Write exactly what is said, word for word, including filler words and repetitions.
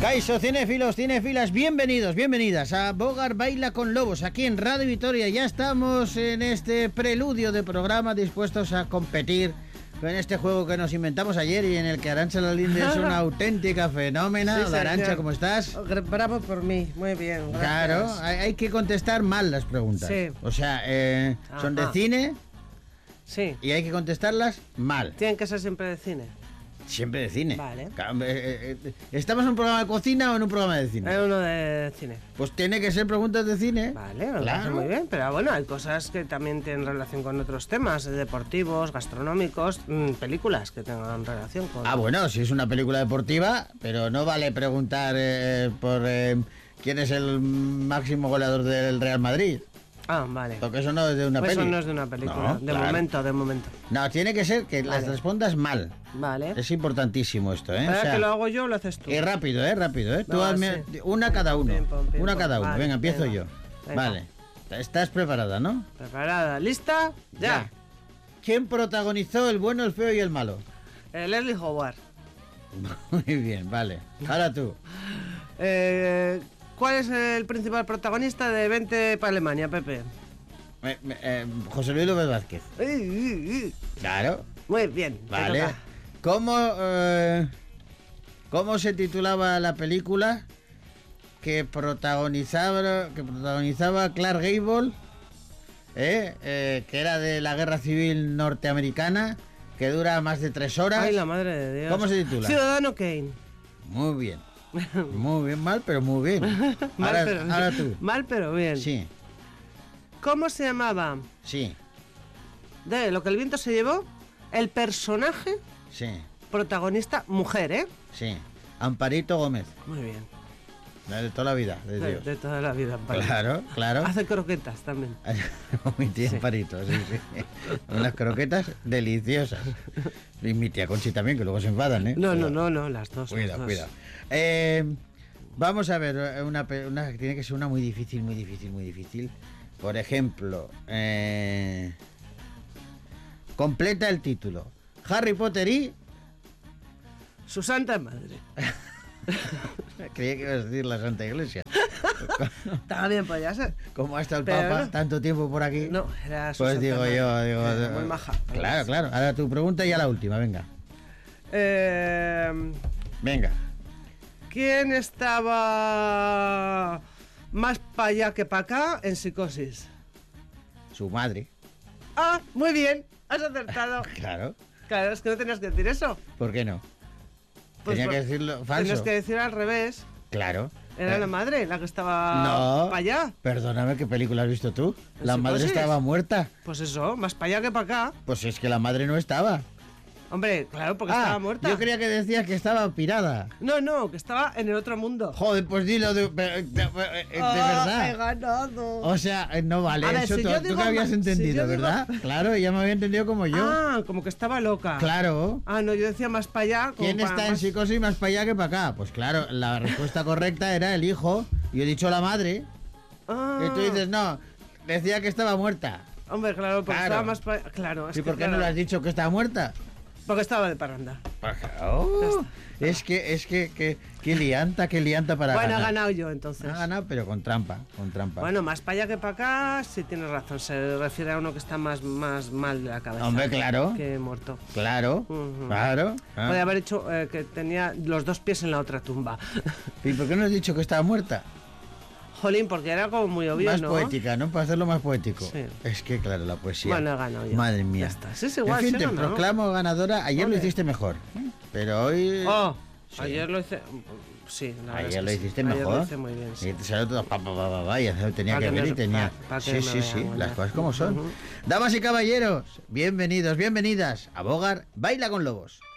Kaixo, cinéfilos, cinéfilas, bienvenidos, bienvenidas a Bogar Baila con Lobos, aquí en Radio Vitoria. Ya estamos en este preludio de programa dispuestos a competir con este juego que nos inventamos ayer y en el que Arantxa Lalinde es una auténtica fenómena. Sí, Arantxa, ¿cómo estás? Bravo por mí, muy bien. Gracias. Claro, hay, hay que contestar mal las preguntas. Sí. O sea, eh, son de Ajá. cine Sí, y hay que contestarlas mal. tienen que ser siempre de cine. Siempre de cine. Vale. Claro, eh, eh, ¿estamos en un programa de cocina o en un programa de cine? Hay uno de cine. Pues tiene que ser preguntas de cine. Vale, me Claro. parece muy bien. Pero bueno, hay cosas que también tienen relación con otros temas, eh, deportivos, gastronómicos, mm, películas que tengan relación con... Ah, bueno, si es una película deportiva, pero no vale preguntar eh, por eh, quién es el máximo goleador del Real Madrid. Ah, vale. Porque eso no es de una Pues eso peli. no es de una película. No, de claro. momento, de momento. No, tiene que ser que las Vale. respondas mal. Vale. Es importantísimo esto, ¿eh? ¿Para O sea, que lo hago yo o lo haces tú? y rápido, ¿eh? Rápido, ¿eh? Tú Va, hazme sí. una cada uno. Pim, pum, pim, Una pum. cada uno. Vale, Venga, empiezo venga. yo. Venga. Vale. ¿Estás preparada, no? ¿Preparada? ¿Lista? Ya. ¿Quién protagonizó El bueno, el feo y el malo? Eh, Leslie Howard. Muy bien, vale. Ahora tú. Eh, ¿Cuál es el principal protagonista de Vente para Alemania, Pepe? Me- me- eh, José Luis López Vázquez. Claro. Muy bien. te Vale. toca. ¿Cómo, eh, ¿Cómo se titulaba la película que protagonizaba, que protagonizaba Clark Gable, eh, eh, que era de la Guerra Civil Norteamericana, que dura más de tres horas? Ay, la madre de Dios. ¿Cómo se titula? Ciudadano Kane. Muy bien. Muy bien, mal, pero muy bien. Mal, Ahora, pero, ahora tú. mal, pero bien. Sí, ¿Cómo se llamaba? sí, De lo que el viento se llevó, el personaje sí, protagonista mujer, ¿eh? sí. Amparito Gómez, Muy bien. la de toda la vida, de De, Dios. de toda la vida. vale. Claro, claro. Hace croquetas también. Mi tía Sí. Amparito, sí, sí. Unas croquetas deliciosas. Y mi tía Conchi también, que luego se enfadan, ¿eh? No, no, Cuidado. no, no, las dos. las Cuidado, dos. cuidado. Eh, vamos a ver, una, pe- una que tiene que ser una muy difícil, muy difícil, muy difícil. Por ejemplo, eh, completa el título. Harry Potter y... Su santa madre. Creía que ibas a decir la Santa Iglesia. También podía ser. Como ha estado el Pero Papa no. tanto tiempo por aquí. No, era su Pues santa digo madre. yo, digo... Eh, digo- Muy maja. Claro, claro. Ahora tu pregunta y ya la última, venga. Eh, Venga. ¿Quién estaba más para allá que para acá en Psicosis? Su madre. Ah, muy bien, has acertado. Claro. Claro, es que no tenías que decir eso. ¿Por qué no? Pues Tenía por- que decirlo falso. Tenías que decir al revés. Claro. Era Eh, la madre la que estaba No. para allá. Perdóname, ¿qué película has visto tú? ¿En La madre Psicosis? estaba muerta. Pues eso, más para allá que para acá. Pues es que la madre no estaba. Hombre, claro, porque Ah, estaba muerta. yo creía que decías que estaba pirada. No, no, que estaba en el otro mundo. Joder, pues dilo de, de- de- de Ah, he verdad. ganado. O sea, eh, no vale A ver, eso. si tú, yo tú digo que habías ma- si entendido, yo digo- ¿verdad? Claro, ella me había entendido como yo. Ah, como que estaba loca. Claro. Ah, no, yo decía más para allá. como ¿Quién para está en más- psicosis más para allá que para acá? Pues claro, la respuesta correcta era el hijo. Yo he dicho la madre. Ah, Y tú dices, no, decía que estaba muerta. hombre, claro, porque Claro. estaba más para Claro, es ¿Y que, por qué no claro, le has dicho que estaba muerta? Porque estaba de parranda. Oh, es que, es que, que, qué lianta, qué lianta para Bueno, he ganar. ganado yo entonces. Ha ganado, pero con trampa, con trampa. Bueno, más para allá que para acá, sí tienes razón. Se refiere a uno que está más, más mal de la cabeza. Hombre, claro. Que muerto. Claro, Ujú. claro. Ah. Podría haber hecho eh, que tenía los dos pies en la otra tumba. ¿Y por qué no has dicho que estaba muerta? Jolín, porque era como muy obvio, Más ¿no? poética, ¿no? Para hacerlo más poético. Sí. Es que, claro, la poesía. Bueno, he ganado yo. Madre mía. Ya está. Sí, es igual, en fin, sí he te ganado. proclamo ganadora. Ayer Ole. lo hiciste mejor. Pero hoy... Oh, Sí. ayer lo hice... Sí, la verdad es Ayer que lo sí. hiciste Ayer mejor. lo hice muy bien, sí. Y te salió todo pa, pa, pa, pa, pa, y tenía Pa' que que ver me- y tenía... pa- pa' que sí, me sí, sí, vean, las ya. cosas como son. Ujú. Damas y caballeros, bienvenidos, bienvenidas a Bogar Baila con Lobos.